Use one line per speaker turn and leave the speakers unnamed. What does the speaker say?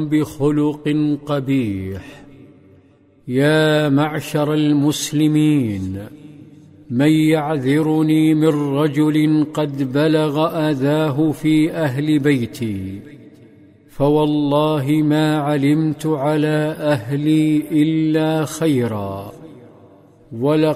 بخلق قبيح. يا معشر المسلمين، من يعذرني من رجل قد بلغ أذاه في أهل بيتي، فوالله ما علمت على أهلي إلا خيرا،